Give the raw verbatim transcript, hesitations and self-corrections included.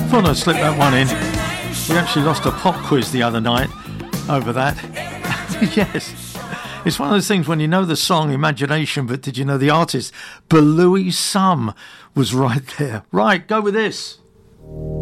Thought I'd slip that one in. We actually lost a pop quiz the other night over that. Yes. It's one of those things when you know the song Imagination, but did you know the artist? But Louis Sum was right there. Right, go with this.